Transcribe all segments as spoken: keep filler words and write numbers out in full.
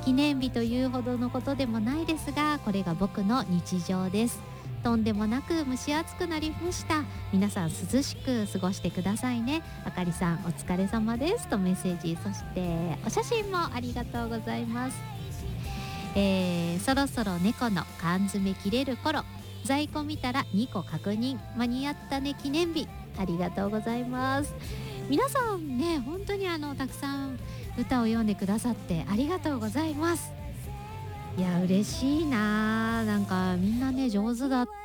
記念日というほどのことでもないですが、これが僕の日常です。とんでもなく蒸し暑くなりました。皆さん涼しく過ごしてくださいね。あかりさんお疲れ様ですとメッセージ、そしてお写真もありがとうございます。えー、そろそろ猫の缶詰切れる頃、在庫見たらにこ確認、間に合ったね記念日、ありがとうございます。皆さんね、本当にあのたくさん歌を読んでくださってありがとうございます。いや嬉しいな、なんかみんなね上手だった。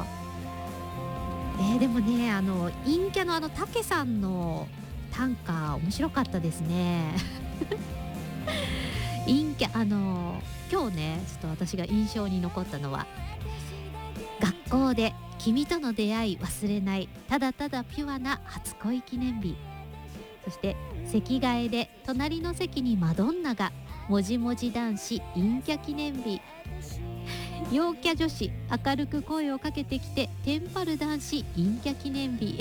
えー、でもね、あの陰キャのあのたけさんの短歌面白かったですね陰キャ、あの今日ねちょっと私が印象に残ったのは、学校で君との出会い忘れない、ただただピュアな初恋記念日。そして席替えで隣の席にマドンナが、もじもじ男子陰キャ記念日。陽キャ女子明るく声をかけてきてテンパる男子陰キャ記念日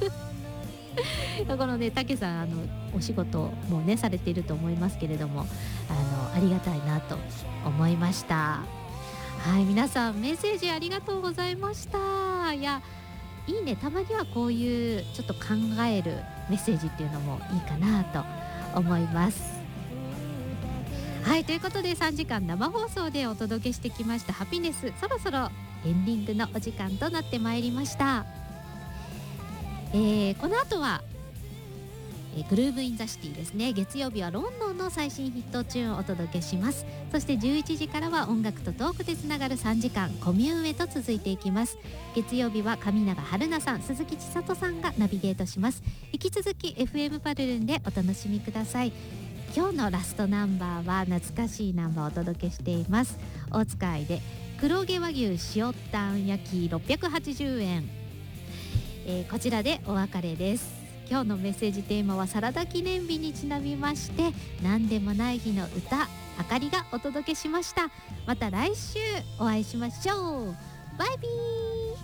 このね、たけさんあのお仕事もねされていると思いますけれども、あのありがたいなと思いました。はい、皆さんメッセージありがとうございました。いやいいね、たまにはこういうちょっと考えるメッセージっていうのもいいかなと思います。はい、ということでさんじかん生放送でお届けしてきましたハピネス、そろそろエンディングのお時間となってまいりました。えー、この後は、えー、グルーブインザシティですね。月曜日はロンドンの最新ヒットチューンをお届けします。そしてじゅういちじからは音楽とトークでつながるさんじかんコミューンへと続いていきます。月曜日は上永春菜さん、鈴木千里さんがナビゲートします。引き続き エフエム パルルンでお楽しみください。今日のラストナンバーは懐かしいナンバーをお届けしています。大塚愛で黒毛和牛塩タン焼きろっぴゃくはちじゅうえん、えー、こちらでお別れです。今日のメッセージテーマはサラダ記念日にちなみまして、何でもない日の歌、あかりがお届けしました。また来週お会いしましょう。バイビー。